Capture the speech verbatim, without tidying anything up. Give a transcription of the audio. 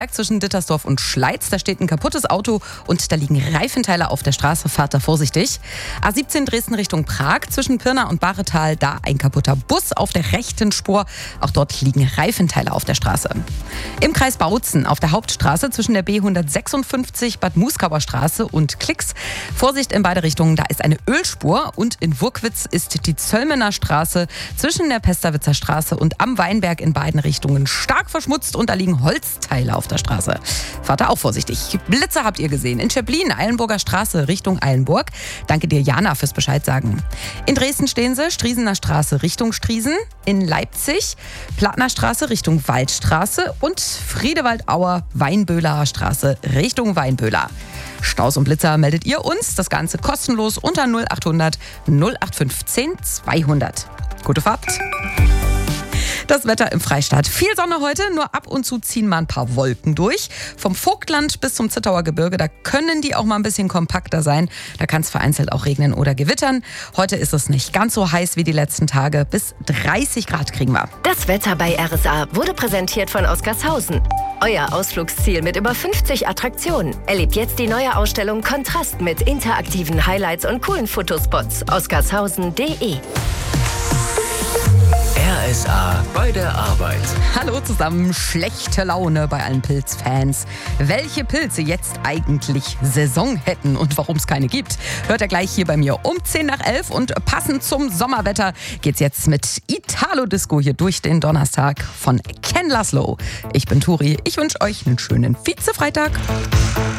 Zwischen Dittersdorf und Schleiz, da steht ein kaputtes Auto und da liegen Reifenteile auf der Straße. Fahrt da vorsichtig. A siebzehn Dresden Richtung Prag, zwischen Pirna und Bahretal, da ein kaputter Bus auf der rechten Spur. Auch dort liegen Reifenteile auf der Straße. Im Kreis Bautzen auf der Hauptstraße zwischen der B hundertsechsundfünfzig Bad Muskauer Straße und Klicks. Vorsicht in beide Richtungen, da ist eine Ölspur. Und in Wurkwitz ist die Zöllmener Straße zwischen der Pesterwitzer Straße und am Weinberg in beiden Richtungen stark verschmutzt und da liegen Holzteile auf der Straße. Fahrt da auch vorsichtig. Blitze habt ihr gesehen. In Schäblin, Eilenburger Straße Richtung Eilenburg. Danke dir, Jana, fürs Bescheid sagen. In Dresden stehen sie, Striesener Straße Richtung Striesen. In Leipzig, Plattner Straße Richtung Waldstraße und Friedewaldauer, Weinböhler Straße Richtung Weinböhler. Staus und Blitzer meldet ihr uns. Das Ganze kostenlos unter null achthundert null acht fünfzehn zweihundert. Gute Fahrt. Das Wetter im Freistaat. Viel Sonne heute, nur ab und zu ziehen mal ein paar Wolken durch. Vom Vogtland bis zum Zittauer Gebirge, da können die auch mal ein bisschen kompakter sein. Da kann es vereinzelt auch regnen oder gewittern. Heute ist es nicht ganz so heiß wie die letzten Tage. Bis dreißig Grad kriegen wir. Das Wetter bei R S A wurde präsentiert von Oskarshausen. Euer Ausflugsziel mit über fünfzig Attraktionen. Erlebt jetzt die neue Ausstellung Kontrast mit interaktiven Highlights und coolen Fotospots. oskarshausen punkt de R S A bei der Arbeit. Hallo zusammen, schlechte Laune bei allen Pilzfans. Welche Pilze jetzt eigentlich Saison hätten und warum es keine gibt, hört ihr gleich hier bei mir um zehn nach elf. Und passend zum Sommerwetter geht's jetzt mit Italo Disco hier durch den Donnerstag von Ken Laszlo. Ich bin Turi, ich wünsche euch einen schönen Vize-Freitag.